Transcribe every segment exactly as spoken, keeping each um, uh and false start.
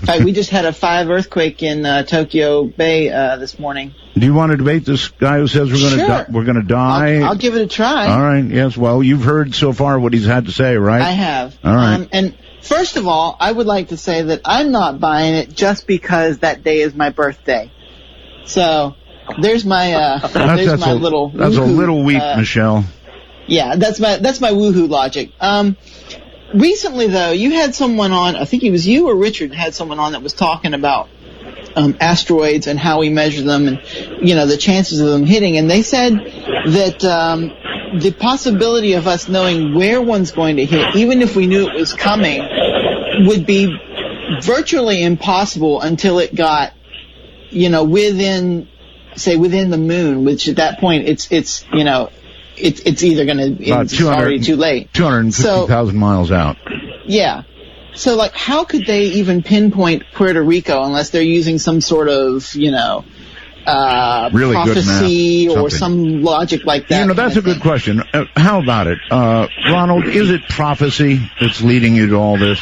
fact, we just had a five earthquake in uh, Tokyo Bay uh, this morning. Do you want to debate this guy who says we're going to sure. di- we're going to die? I'll, I'll give it a try. All right. Yes. Well, you've heard so far what he's had to say, right? I have. All right. Um, and first of all, I would like to say that I'm not buying it just because that day is my birthday. So there's my uh, that's, there's that's my a, little. That's woohoo, a little weak, uh, Michelle. Yeah, that's my that's my woohoo logic. Um, recently, though, you had someone on. I think it was you or Richard had someone on that was talking about um, asteroids and how we measure them, and you know the chances of them hitting. And they said that um, the possibility of us knowing where one's going to hit, even if we knew it was coming, would be virtually impossible until it got, you know, within, say, within the moon. Which at that point, it's it's you know. It's it's either going to, it's already too late. two hundred fifty thousand so, miles out. Yeah. So, like, how could they even pinpoint Puerto Rico unless they're using some sort of, you know, uh, really prophecy good math, or some logic like that? You know, that's a good question. Uh, how about it? Uh, Ronald, is it prophecy that's leading you to all this?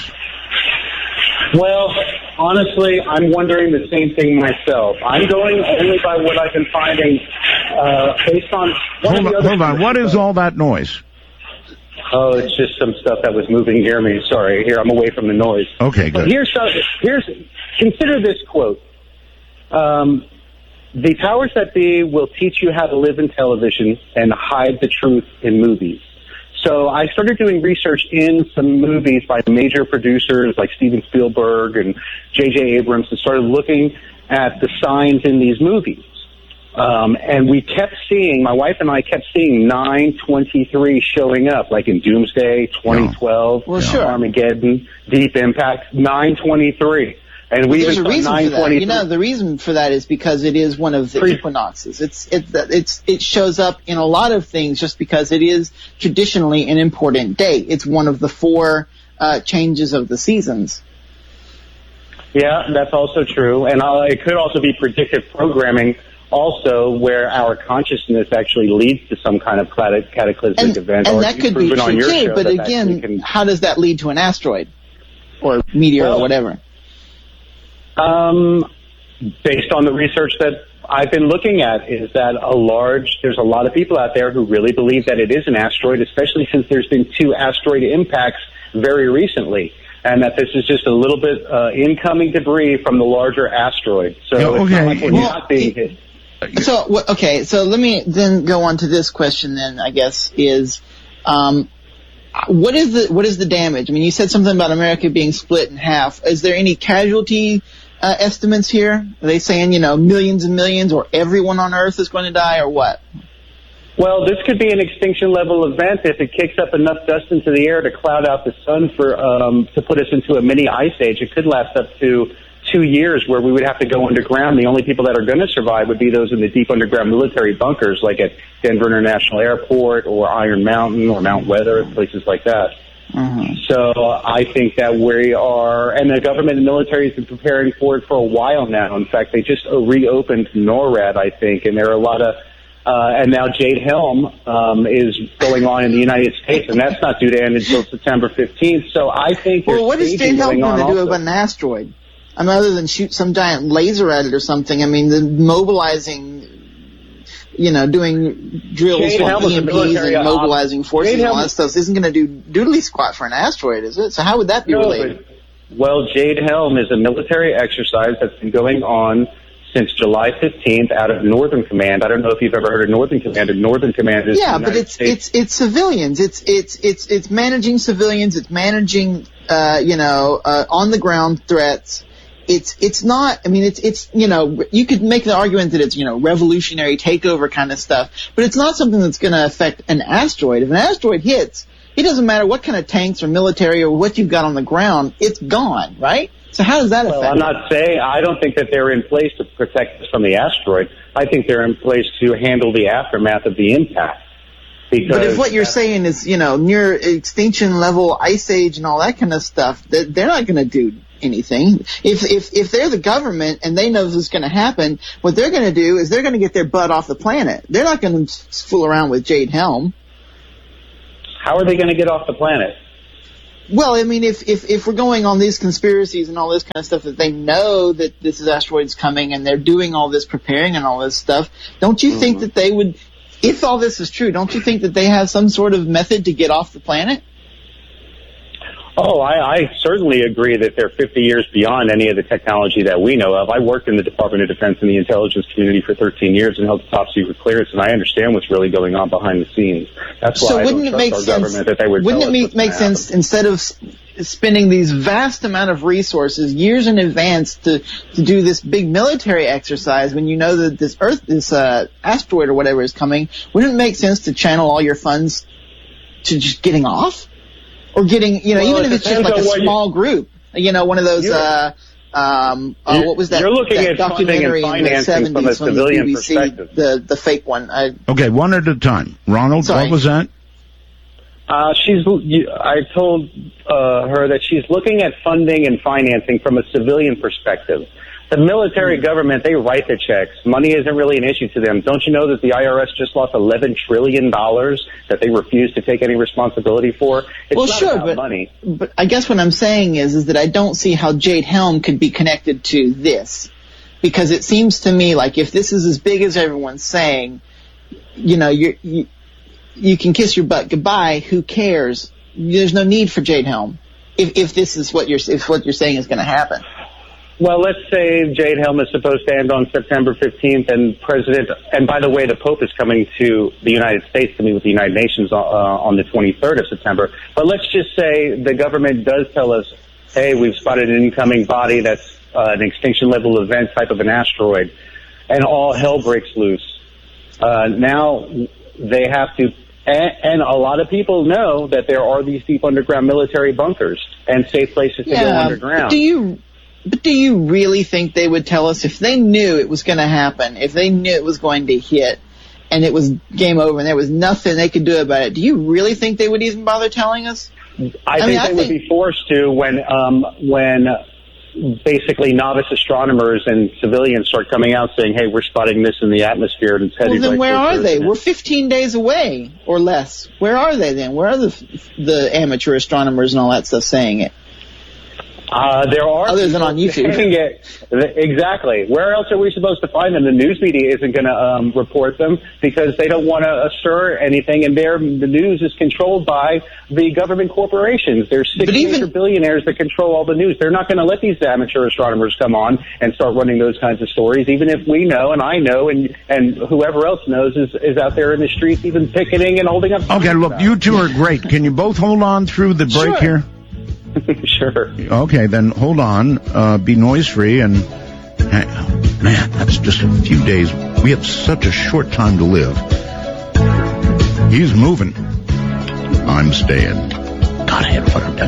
Well, honestly, I'm wondering the same thing myself. I'm going only by what I've been finding uh, based on... Hold on, hold on. What is all that noise? Oh, it's just some stuff that was moving near me. Sorry. Here, I'm away from the noise. Okay, good. But here's, here's consider this quote. Um, the powers that be will teach you how to live in television and hide the truth in movies. So I started doing research in some movies by major producers like Steven Spielberg and J J Abrams and started looking at the signs in these movies. Um, and we kept seeing, my wife and I kept seeing nine twenty-three showing up, like in Doomsday, twenty twelve, well, sure. Armageddon, Deep Impact, nine twenty-three. And we There's even a reason nine for that. You know, the reason for that is because it is one of the Pre- equinoxes. It's it it's it shows up in a lot of things just because it is traditionally an important day. It's one of the four uh, changes of the seasons. Yeah, that's also true, and uh, it could also be predictive programming. Also, where our consciousness actually leads to some kind of cataclysmic and, event, and or that could be true too. But again, can... how does that lead to an asteroid or meteor well, or whatever? Um, based on the research that I've been looking at, is that a large, there's a lot of people out there who really believe that it is an asteroid, especially since there's been two asteroid impacts very recently, and that this is just a little bit uh, incoming debris from the larger asteroid. So yeah, okay. it's not like we're well, not being hit. So, okay, so let me then go on to this question then, I guess, is um, what is the what is the damage? I mean, you said something about America being split in half. Is there any casualty uh, estimates here? Are they saying, you know, millions and millions, or everyone on Earth is going to die, or what? Well, this could be an extinction-level event if it kicks up enough dust into the air to cloud out the sun for um, to put us into a mini ice age. It could last up to two years where we would have to go underground. The only people that are going to survive would be those in the deep underground military bunkers, like at Denver International Airport or Iron Mountain or Mount Weather, places like that. Mm-hmm. So I think that we are, and the government and military has been preparing for it for a while now. In fact, they just reopened NORAD, I think, and there are a lot of Uh, and now Jade Helm um, is going on in the United States, and that's not due to end until September fifteenth. So I think well, what is Jade Helm going to do also. about an asteroid? I mean, other than shoot some giant laser at it or something. I mean, the mobilizing, you know, doing drills Jade on Helm E M Ps and op- mobilizing forces Jade and all Helm- that stuff isn't going to do doodly squat for an asteroid, is it? So how would that be no, related? But, well, Jade Helm is a military exercise that's been going on since July fifteenth out of Northern Command. I don't know if you've ever heard of Northern Command. Northern Command is yeah, the but United it's States. it's it's civilians. It's it's it's it's managing civilians. It's managing uh, you know uh, on the ground threats. It's it's not. I mean, it's it's you know you could make the argument that it's you know revolutionary takeover kind of stuff, but it's not something that's going to affect an asteroid. If an asteroid hits, it doesn't matter what kind of tanks or military or what you've got on the ground. It's gone, right? So how does that affect? Well, I'm not saying, I don't think that they're in place to protect us from the asteroid. I think they're in place to handle the aftermath of the impact. Because but if what you're saying is, you know, near extinction level, ice age and all that kind of stuff, they're not going to do anything. If, if, if they're the government and they know this is going to happen, what they're going to do is they're going to get their butt off the planet. They're not going to fool around with Jade Helm. How are they going to get off the planet? Well, I mean, if, if, if we're going on these conspiracies and all this kind of stuff, that they know that this is asteroid's coming and they're doing all this preparing and all this stuff, don't you mm-hmm. think that they would, if all this is true, don't you think that they have some sort of method to get off the planet? Oh, I, I certainly agree that they're fifty years beyond any of the technology that we know of. I worked in the Department of Defense and the intelligence community for thirteen years and held the top secret clearance, and I understand what's really going on behind the scenes. That's why so I wouldn't don't it trust make our sense, government that they would Wouldn't tell it us make, what's make gonna sense happen. instead of spending these vast amount of resources years in advance to, to do this big military exercise when you know that this Earth, this uh, asteroid or whatever is coming? Wouldn't it make sense to channel all your funds to just getting off? Or getting, you know, well, even it if it's just like a small you, group, you know, one of those, uh, um, oh, what was that? You're looking that at documentary funding and in the financing from a seventies civilian from the B B C, perspective. the, the fake one. I, okay, one at a time. Ronald, Sorry. what was that? Uh, she's, I told, uh, her that she's looking at funding and financing from a civilian perspective. The military government, they write the checks. Money isn't really an issue to them. Don't you know that the I R S just lost eleven trillion dollars that they refuse to take any responsibility for? It's well, not sure, about but, money. but I guess what I'm saying is, is that I don't see how Jade Helm could be connected to this. Because it seems to me like if this is as big as everyone's saying, you know, you're, you, you can kiss your butt goodbye. Who cares? There's no need for Jade Helm. If, if this is what you're, if what you're saying is going to happen. Well, let's say Jade Helm is supposed to end on September fifteenth, and President, and by the way, the Pope is coming to the United States to meet with the United Nations uh, on the twenty-third of September. But let's just say the government does tell us, hey, we've spotted an incoming body that's uh, an extinction level event type of an asteroid, and all hell breaks loose. Uh, now they have to, and, and a lot of people know that there are these deep underground military bunkers and safe places to yeah, go underground. Do you... But do you really think they would tell us if they knew it was going to happen, if they knew it was going to hit, and it was game over and there was nothing they could do about it? Do you really think they would even bother telling us? I, I think mean, they I would think... be forced to when um, when basically novice astronomers and civilians start coming out saying, "Hey, we're spotting this in the atmosphere." And it's heading well, then right where are they? Earth. We're fifteen days away or less. Where are they then? Where are the the amateur astronomers and all that stuff saying it? Uh, there are other than on YouTube. Get, exactly. Where else are we supposed to find them? The news media isn't going to um, report them because they don't want to assert anything, and their the news is controlled by the government corporations. There's six even, major billionaires that control all the news. They're not going to let these amateur astronomers come on and start running those kinds of stories, even if we know and I know and and whoever else knows is is out there in the streets, even picketing and holding up. Okay, look, you two are great. Can you both hold on through the break sure. here? Sure. Okay, then hold on. Uh, be noise-free and... Man, that's just a few days. We have such a short time to live. He's moving. I'm staying. God, I had fun.